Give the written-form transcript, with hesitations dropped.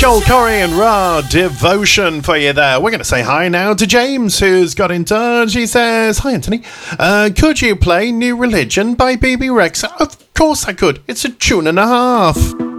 Joel Corey and Raw Devotion for you there. We're going to say hi now to James, who's got in touch. He says, "Hi Anthony, could you play New Religion by BB Rex?" Of course I could. It's a tune and a half.